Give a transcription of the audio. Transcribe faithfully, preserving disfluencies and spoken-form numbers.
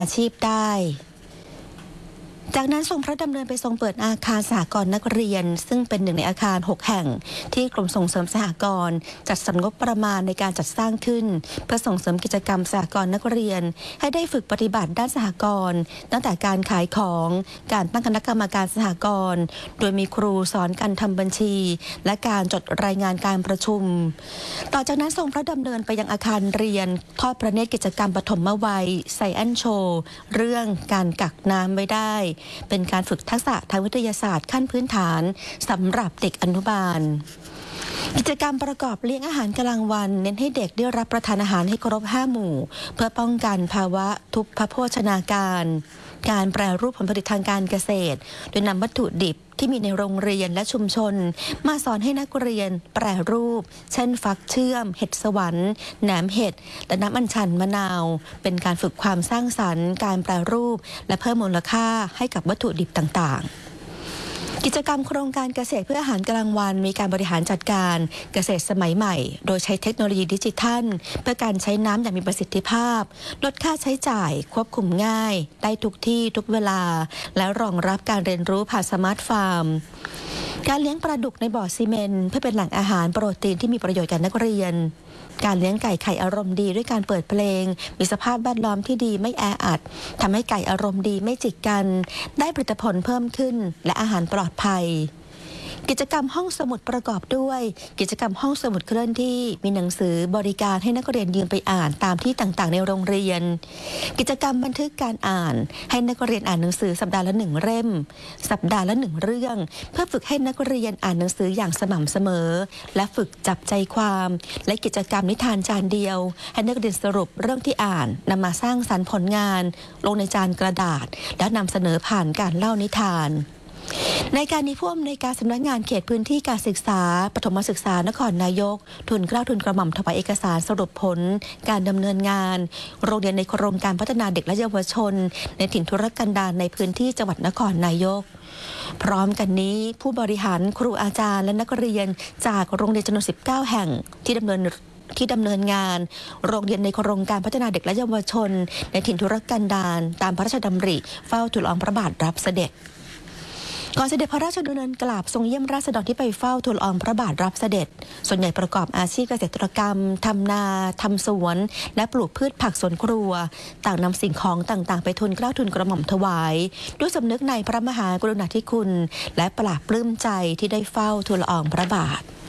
อาชีพได้จากนั้นทรงพระดำเนินไปทรงเปิดอาคารสหกรณ์นักเรียนซึ่งเป็นหนึ่งในอาคารหกแห่งที่กรมส่งเสริมสหกรณ์จัดสรรงบประมาณในการจัดสร้างขึ้นเพื่อส่งเสริมกิจกรรมสหกรณ์นักเรียนให้ได้ฝึกปฏิบัติด้านสหกรณ์ตั้งแต่การขายของการตั้งคณะกรรมการสหกรณ์โดยมีครูสอนการทำบัญชีและการจดรายงานการประชุมต่อจากนั้นทรงพระดำเนินไปยังอาคารเรียนทอดพระเนตรกิจกรรมปฐมวัยไซแอนโชว์เรื่องการกักน้ำไว้ได้เป็นการฝึกทักษะทางวิทยาศาสตร์ขั้นพื้นฐานสำหรับเด็กอนุบาลกิจกรรมประกอบเลี้ยงอาหารกลางวันเน้นให้เด็กได้รับประทานอาหารให้ครบห้าหมู่เพื่อป้องกันภาวะทุพพโภชนาการการแปรรูปผลผลิตทางการเกษตรโดยนำวัตถุดิบที่มีในโรงเรียนและชุมชนมาสอนให้นักเรียนแปรรูปเช่นฟักเชื่อมเห็ดสวรรค์แหนมเห็ดและน้ำอัญชันมะนาวเป็นการฝึกความสร้างสรรค์การแปรรูปและเพิ่มมูลค่าให้กับวัตถุดิบต่างๆกิจกรรมโครงการเกษตรเพื่ออาหารกลางวันมีการบริหารจัดการเกษตรสมัยใหม่โดยใช้เทคโนโลยีดิจิทัลเพื่อการใช้น้ำอย่างมีประสิทธิภาพลดค่าใช้จ่ายควบคุมง่ายได้ทุกที่ทุกเวลาและรองรับการเรียนรู้ผ่านสมาร์ทฟาร์มการเลี้ยงปลาดุกในบ่อซีเมนต์เพื่อเป็นแหล่งอาหารโปรตีนที่มีประโยชน์แก่นักเรียนการเลี้ยงไก่ไข่อารมณ์ดีด้วยการเปิดเพลงมีสภาพแวดล้อมที่ดีไม่แออัดทำให้ไก่อารมณ์ดีไม่จิกกันได้ผลิตผลเพิ่มขึ้นและอาหารปลอดภัยกิจกรรมห้องสมุดประกอบด้วยกิจกรรมห้องสมุดเคลื่อนที่มีหนังสือบริการให้นักเรียนยืมไปอ่านตามที่ต่างๆในโรงเรียนกิจกรรมบันทึกการอ่านให้นักเรียนอ่านหนังสือสัปดาห์ละหนึ่งเล่มสัปดาห์ละหนึ่งเรื่องเพื่อฝึกให้นักเรียนอ่านหนังสืออย่างสม่ำเสมอและฝึกจับใจความและกิจกรรมนิทานจานเดียวให้นักเรียนสรุปเรื่องที่อ่านนำมาสร้างสรรค์ผลงานลงในจานกระดาษและนำเสนอผ่านการเล่านิทานในการนี้ผู้อำนวยการสำนักงานเขตพื้นที่การศึกษาปฐมศึกษานครนายกทุนเกล้าทุนกระหม่อมถวายเอกสารสรุปผลการดำเนินงานโรงเรียนในโครงการพัฒนาเด็กและเยาวชนในถิ่นทุรกันดารในพื้นที่จังหวัดนครนายกพร้อมกันนี้ผู้บริหารครูอาจารย์และนักเรียนจากโรงเรียนจำนวนสิบเก้าแห่งที่ดำเนินที่ดำเนินงานโรงเรียนในโครงการพัฒนาเด็กและเยาวชนในถิ่นทุรกันดารตามพระราชดำริเฝ้าทูลละอองพระบาทรับเสด็จก่อนเสด็จพระราชดำเนินกราบทรงเยี่ยมราษฎรที่ไปเฝ้าทูลละอองพระบาทรับเสด็จส่วนใหญ่ประกอบอาชีพเกษตรกรรมทำนาทำสวนและปลูกพืชผักสวนครัวต่างนำสิ่งของต่างๆไปทูลเกล้าทูลกระหม่อมถวายด้วยสำนึกในพระมหากรุณาธิคุณและปลาบปลื้มใจที่ได้เฝ้าทูลละอองพระบาท